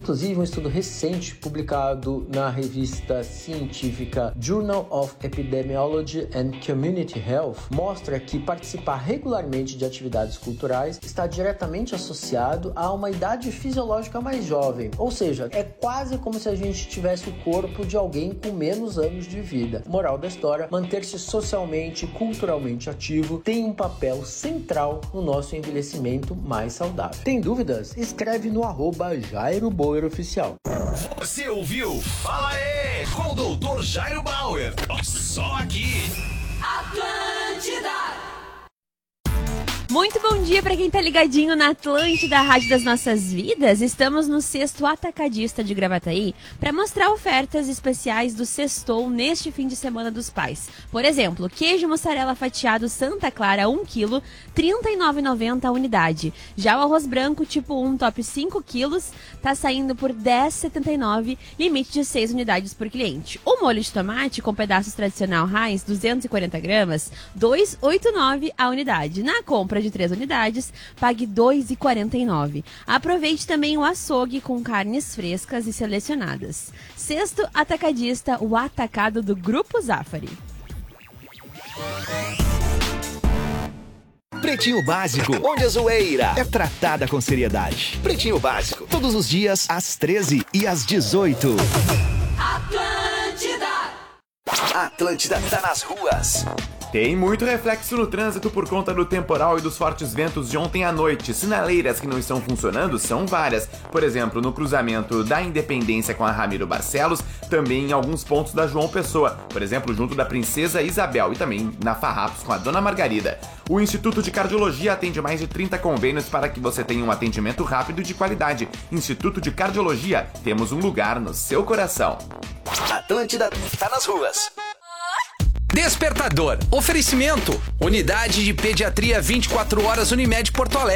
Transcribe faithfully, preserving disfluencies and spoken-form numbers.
Inclusive, um estudo recente publicado na revista científica Journal of Epidemiology and Community Health mostra que participar regularmente de atividades culturais está diretamente associado a uma idade fisiológica mais jovem, ou seja, é quase como se a gente tivesse o corpo de alguém com menos anos de vida. Moral da história, manter-se socialmente e culturalmente ativo tem um papel central no nosso envelhecimento mais saudável. Tem dúvidas? Escreve no arroba Jairo Bauer Oficial. Você ouviu? Fala aí, com o doutor Jairo Bauer. Só aqui. Atlântida. Muito bom dia para quem tá ligadinho na Atlântida, a Rádio das Nossas Vidas. Estamos no Sexto Atacadista de Gravataí para mostrar ofertas especiais do Sextou neste fim de semana dos pais. Por exemplo, queijo mussarela fatiado Santa Clara um quilo, trinta e nove reais e noventa centavos a unidade. Já o arroz branco tipo um top cinco quilos tá saindo por dez reais e setenta e nove centavos, limite de seis unidades por cliente. O molho de tomate com pedaços tradicional Heinz duzentos e quarenta gramas, dois reais e oitenta e nove centavos a unidade. Na compra de três unidades, pague dois reais e quarenta e nove centavos. Aproveite também o açougue com carnes frescas e selecionadas. Sexto Atacadista, o atacado do Grupo Zafari. Pretinho Básico, onde a zoeira é tratada com seriedade. Pretinho Básico, todos os dias às treze e às dezoito. Atlântida. Atlântida tá nas ruas. Tem muito reflexo no trânsito por conta do temporal e dos fortes ventos de ontem à noite. Sinaleiras que não estão funcionando são várias. Por exemplo, no cruzamento da Independência com a Ramiro Barcelos, também em alguns pontos da João Pessoa. Por exemplo, junto da Princesa Isabel e também na Farrapos com a Dona Margarida. O Instituto de Cardiologia atende mais de trinta convênios para que você tenha um atendimento rápido e de qualidade. Instituto de Cardiologia, temos um lugar no seu coração. Atlântida tá nas ruas. Despertador. Oferecimento. Unidade de Pediatria vinte e quatro horas Unimed Porto Alegre.